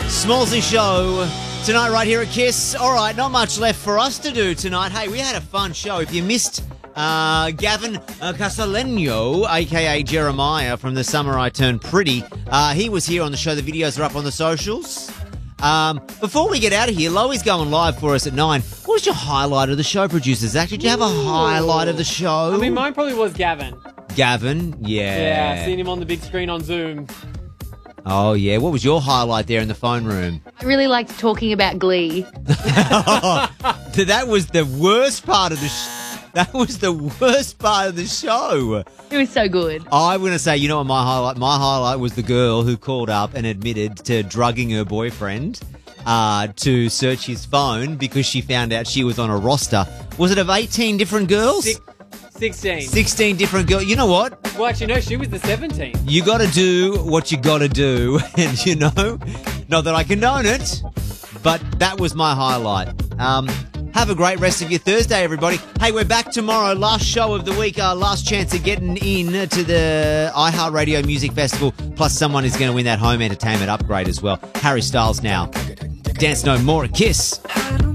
Smallsy Show tonight right here at Kiss. All right, not much left for us to do tonight. Hey, we had a fun show. If you missed Gavin Casaleno, a.k.a. Jeremiah from The Summer I Turned Pretty, he was here on the show. The videos are up on the socials. Before we get out of here, Loey's going live for us at 9. What was your highlight of the show, producer Zach? Did you have a highlight of the show? I mean, mine probably was Gavin. Gavin, yeah. Yeah, seeing him on the big screen on Zoom. Oh, yeah. What was your highlight there in the phone room? I really liked talking about Glee. That was the worst part of the That was the worst part of the show. It was so good. I'm going to say, you know what my highlight? My highlight was the girl who called up and admitted to drugging her boyfriend to search his phone because she found out she was on a roster. Was it of 18 different girls? 16. 16 different girls. You know what? Well, actually, no, she was the 17th. You got to do what you got to do. And, you know, not that I condone it, but that was my highlight. Have a great rest of your Thursday, everybody. Hey, we're back tomorrow. Last show of the week. Last chance of getting in to the iHeartRadio Music Festival. Plus, someone is going to win that home entertainment upgrade as well. Harry Styles now. Dance No More at Kiss.